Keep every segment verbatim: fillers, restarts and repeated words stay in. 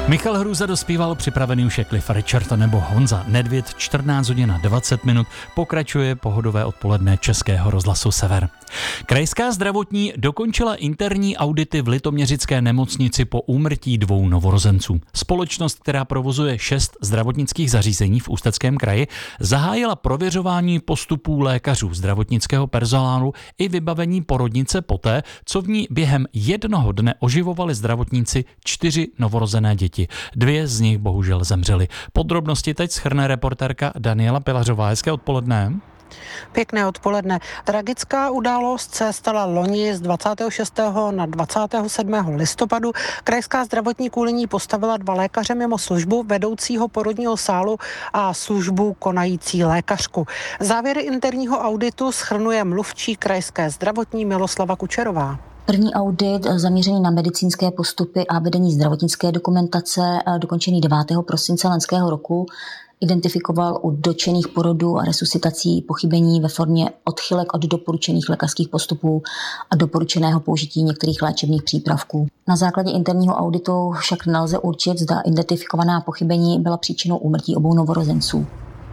Michal Hruza dospíval, připravený už je Cliff Richard nebo Honza Nedvěd, čtrnáct hodin a dvacet minut, pokračuje pohodové odpoledne Českého rozhlasu Sever. Krajská zdravotní dokončila interní audity v litoměřické nemocnici po úmrtí dvou novorozenců. Společnost, která provozuje šest zdravotnických zařízení v Ústeckém kraji, zahájila prověřování postupů lékařů, zdravotnického personálu i vybavení porodnice poté, co v ní během jednoho dne oživovali zdravotníci čtyři novorozené děti. Dvě z nich bohužel zemřely. Podrobnosti teď shrne reportérka Daniela Pilařová. Hezké odpoledne. Pěkné odpoledne. Tragická událost se stala loni z dvacátého šestého na dvacátého sedmého listopadu. Krajská zdravotní kvůli ní postavila dva lékaře mimo službu, vedoucího porodního sálu a službu konající lékařku. Závěry interního auditu shrnuje mluvčí krajské zdravotní Miloslava Kučerová. První audit zaměřený na medicínské postupy a vedení zdravotnické dokumentace, dokončený devátého prosince loňského roku, identifikoval u dotčených porodů a resuscitací pochybení ve formě odchylek od doporučených lékařských postupů a doporučeného použití některých léčebných přípravků. Na základě interního auditu však nelze určit, zda identifikovaná pochybení byla příčinou úmrtí obou novorozenců.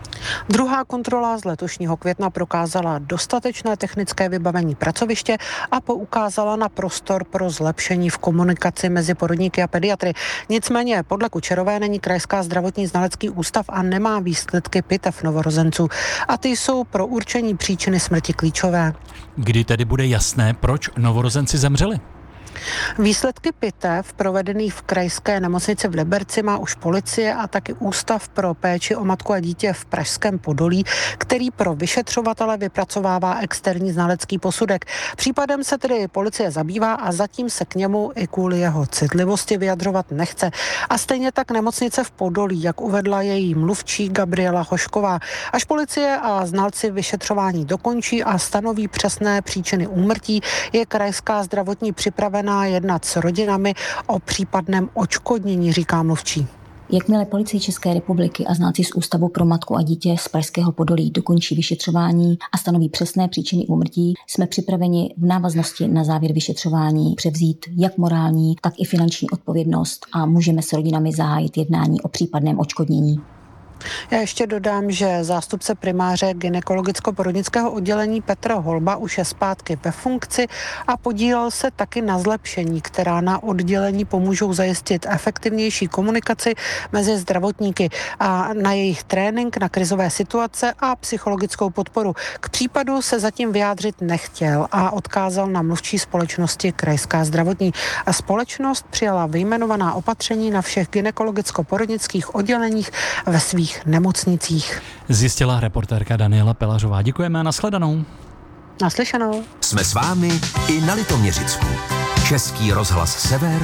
Druhá kontrola z letošního května prokázala dostatečné technické vybavení pracoviště a poukázala na prostor pro zlepšení v komunikaci mezi porodníky a pediatry. Nicméně podle Kučerové není Krajská zdravotní znalecký ústav a nemá výsledky pitev novorozenců. A ty jsou pro určení příčiny smrti klíčové. Kdy tedy bude jasné, proč novorozenci zemřeli? Výsledky pitev provedených v krajské nemocnici v Liberci má už policie a taky Ústav pro péči o matku a dítě v Pražském Podolí, který pro vyšetřovatele vypracovává externí znalecký posudek. Případem se tedy policie zabývá a zatím se k němu i kvůli jeho citlivosti vyjadřovat nechce. A stejně tak nemocnice v Podolí, jak uvedla její mluvčí Gabriela Hošková. Až policie a znalci vyšetřování dokončí a stanoví přesné příčiny úmrtí, je krajská zdravotní připravená jednat s rodinami o případném odškodnění, říká mluvčí. Jakmile Policie České republiky a znalci z Ústavu pro matku a dítě z Pražského Podolí dokončí vyšetřování a stanoví přesné příčiny úmrtí, jsme připraveni v návaznosti na závěr vyšetřování převzít jak morální, tak i finanční odpovědnost a můžeme s rodinami zahájit jednání o případném odškodnění. Já ještě dodám, že zástupce primáře gynekologicko-porodnického oddělení Petr Holba už je zpátky ve funkci a podílel se taky na zlepšení, která na oddělení pomůžou zajistit efektivnější komunikaci mezi zdravotníky a na jejich trénink na krizové situace a psychologickou podporu. K případu se zatím vyjádřit nechtěl a odkázal na mluvčí společnosti Krajská zdravotní. A společnost přijala vyjmenovaná opatření na všech gynekologicko-porodnických odděleních ve svých nemocnicích. Zjistila reportérka Daniela Pilařová. Děkujeme a nashledanou. Naslyšenou. Jsme s vámi i na Litoměřicku. Český rozhlas Sever